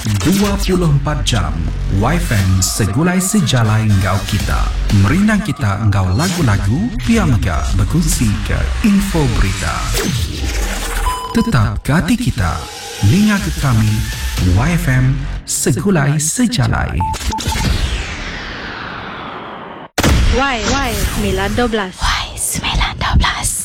24 jam YFM segulai sejalai engkau kita. Merinang kita engkau lagu-lagu, Piamga berkongsi ke info berita. Tetap ke hati kita, linga ke kami, YFM segulai sejalai. Y 912. Y 912.